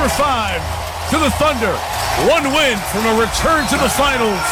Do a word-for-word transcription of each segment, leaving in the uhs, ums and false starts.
five to the Thunder. One win from a return to the finals.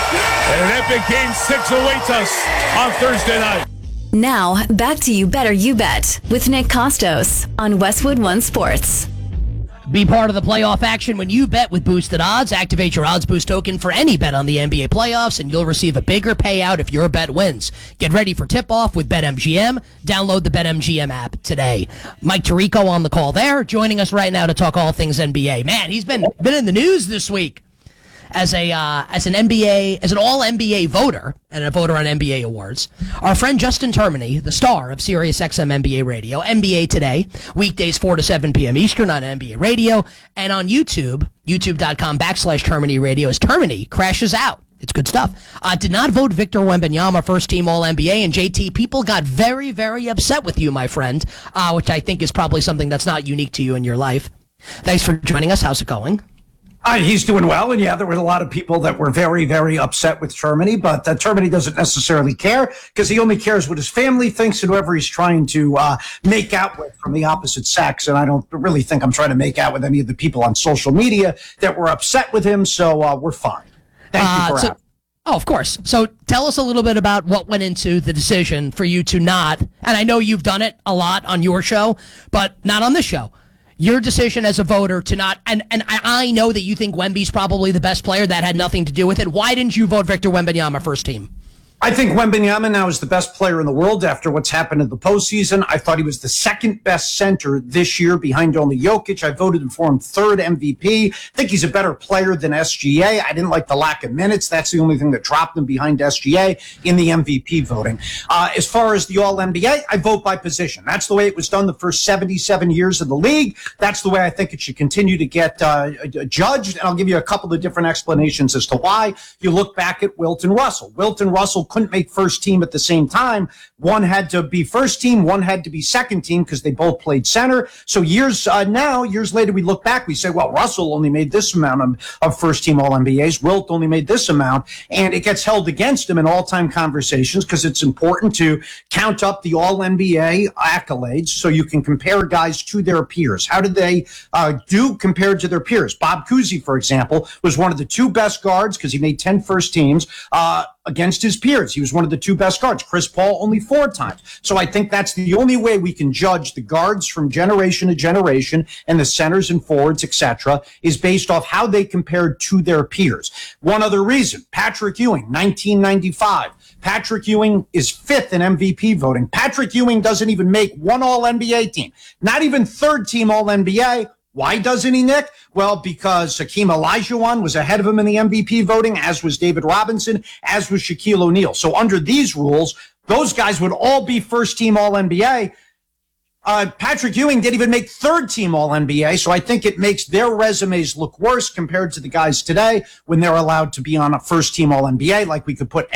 And an epic game six awaits us on Thursday night. Now, back to You Better You Bet with Nick Costos on Westwood One Sports. Be part of the playoff action when you bet with Boosted Odds. Activate your Odds Boost token for any bet on the N B A playoffs, and you'll receive a bigger payout if your bet wins. Get ready for tip-off with BetMGM. Download the BetMGM app today. Mike Tirico on the call there, joining us right now to talk all things N B A. Man, he's been been in the news this week as a uh, as an N B A as an all N B A voter and a voter on N B A awards. Our friend Justin Termini, the star of SiriusXM N B A Radio, N B A Today, weekdays four to seven p.m. Eastern on N B A Radio, and on YouTube, youtube.com backslash Termini Radio, as Termini crashes out. It's good stuff. Uh, did not vote Victor Wembanyama first team all N B A, and J T, people got very, very upset with you, my friend, uh, which I think is probably something that's not unique to you in your life. Thanks for joining us. How's it going? Uh, he's doing well, and yeah, there were a lot of people that were very, very upset with Termini, but uh, Termini doesn't necessarily care because he only cares what his family thinks and whoever he's trying to uh, make out with from the opposite sex, and I don't really think I'm trying to make out with any of the people on social media that were upset with him, so uh, we're fine. Thank you Uh, for so- having me. Oh, of course. So tell us a little bit about what went into the decision for you to not, and I know you've done it a lot on your show, but not on this show. Your decision as a voter to not, and, and I, I know that you think Wemby's probably the best player. That had nothing to do with it. Why didn't you vote Victor Wembanyama first team? I think Wembanyama now is the best player in the world after what's happened in the postseason. I thought he was the second best center this year behind only Jokic. I voted for him third M V P. I think he's a better player than S G A. I didn't like the lack of minutes. That's the only thing that dropped him behind S G A in the M V P voting. Uh, as far as the All N B A, I vote by position. That's the way it was done the first seventy-seven years of the league. That's the way I think it should continue to get uh, judged. And I'll give you a couple of different explanations as to why. You look back at Wilt and Russell. Wilt and Russell couldn't make first team at the same time. One had to be first team, one had to be second team because they both played center. So years uh, now, years later, we look back, we say, well, Russell only made this amount of, of first team All N B As. Wilt only made this amount. And it gets held against him in all-time conversations because it's important to count up the All N B A accolades so you can compare guys to their peers. How did they uh, do compared to their peers? Bob Cousy, for example, was one of the two best guards because he made ten first teams uh, against his peers. He was one of the two best guards. Chris Paul only four times. So I think that's the only way we can judge the guards from generation to generation and the centers and forwards, et cetera, is based off how they compared to their peers. One other reason, Patrick Ewing, nineteen ninety-five. Patrick Ewing is fifth in M V P voting. Patrick Ewing doesn't even make one All N B A team, not even third team All N B A. Why doesn't he, Nick? Well, because Hakeem Olajuwon was ahead of him in the M V P voting, as was David Robinson, as was Shaquille O'Neal. So under these rules, those guys would all be first-team All N B A. Uh, Patrick Ewing didn't even make third-team All N B A, so I think it makes their resumes look worse compared to the guys today when they're allowed to be on a first-team All N B A, like we could put